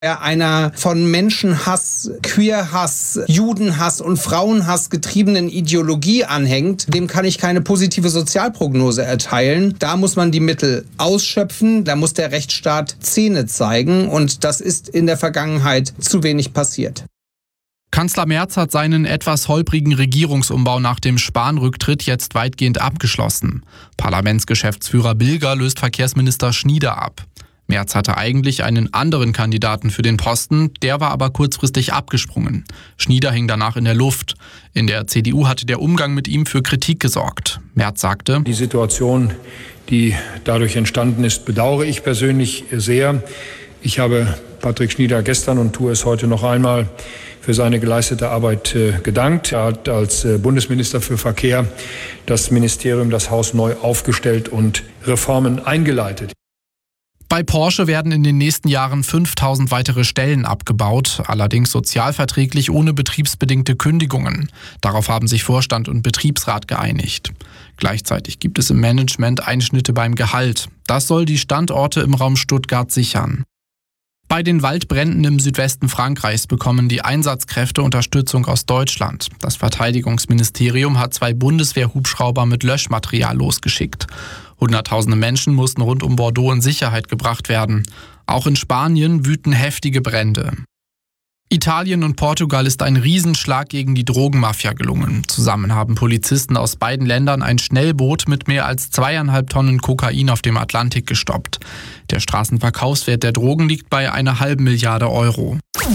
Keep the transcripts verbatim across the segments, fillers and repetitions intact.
einer von Menschenhass, Queerhass, Judenhass und Frauenhass getriebenen Ideologie anhängt, dem kann ich keine positive Sozialprognose erteilen. Da muss man die Mittel ausschöpfen, da muss der Rechtsstaat Zähne zeigen und das ist in der Vergangenheit zu wenig passiert. Kanzler Merz hat seinen etwas holprigen Regierungsumbau nach dem Spahn-Rücktritt jetzt weitgehend abgeschlossen. Parlamentsgeschäftsführer Bilger löst Verkehrsminister Schnieder ab. Merz hatte eigentlich einen anderen Kandidaten für den Posten, der war aber kurzfristig abgesprungen. Schnieder hing danach in der Luft. In der C D U hatte der Umgang mit ihm für Kritik gesorgt. Merz sagte: Die Situation, die dadurch entstanden ist, bedauere ich persönlich sehr. Ich habe Patrick Schnieder gestern und tue es heute noch einmal für seine geleistete Arbeit äh, gedankt. Er hat als äh, Bundesminister für Verkehr das Ministerium, das Haus neu aufgestellt und Reformen eingeleitet. Bei Porsche werden in den nächsten Jahren fünftausend weitere Stellen abgebaut, allerdings sozialverträglich ohne betriebsbedingte Kündigungen. Darauf haben sich Vorstand und Betriebsrat geeinigt. Gleichzeitig gibt es im Management Einschnitte beim Gehalt. Das soll die Standorte im Raum Stuttgart sichern. Bei den Waldbränden im Südwesten Frankreichs bekommen die Einsatzkräfte Unterstützung aus Deutschland. Das Verteidigungsministerium hat zwei Bundeswehr-Hubschrauber mit Löschmaterial losgeschickt. Hunderttausende Menschen mussten rund um Bordeaux in Sicherheit gebracht werden. Auch in Spanien wüten heftige Brände. Italien und Portugal ist ein Riesenschlag gegen die Drogenmafia gelungen. Zusammen haben Polizisten aus beiden Ländern ein Schnellboot mit mehr als zweieinhalb Tonnen Kokain auf dem Atlantik gestoppt. Der Straßenverkaufswert der Drogen liegt bei einer halben Milliarde Euro.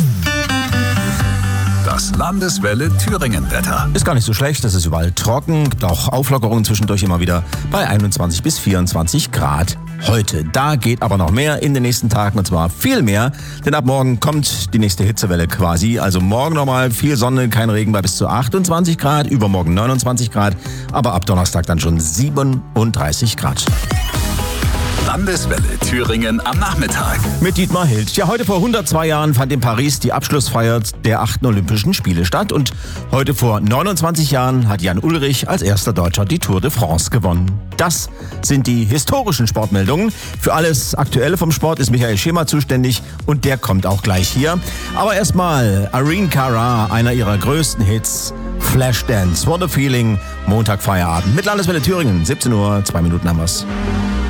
Das Landeswelle Thüringen-Wetter. Ist gar nicht so schlecht, es ist überall trocken, doch Auflockerungen zwischendurch immer wieder bei einundzwanzig bis vierundzwanzig Grad. Heute, da geht aber noch mehr in den nächsten Tagen und zwar viel mehr, denn ab morgen kommt die nächste Hitzewelle quasi. Also morgen nochmal viel Sonne, kein Regen bei bis zu achtundzwanzig Grad, übermorgen neunundzwanzig Grad, aber ab Donnerstag dann schon siebenunddreißig Grad. Landeswelle Thüringen am Nachmittag. Mit Dietmar Hild. Ja, heute vor hundertzwei Jahren fand in Paris die Abschlussfeier der achten Olympischen Spiele statt. Und heute vor neunundzwanzig Jahren hat Jan Ullrich als erster Deutscher die Tour de France gewonnen. Das sind die historischen Sportmeldungen. Für alles Aktuelle vom Sport ist Michael Schema zuständig und der kommt auch gleich hier. Aber erstmal Irene Cara, einer ihrer größten Hits, Flashdance, What a Feeling, Montag Feierabend mit Landeswelle Thüringen, siebzehn Uhr, zwei Minuten haben wir's.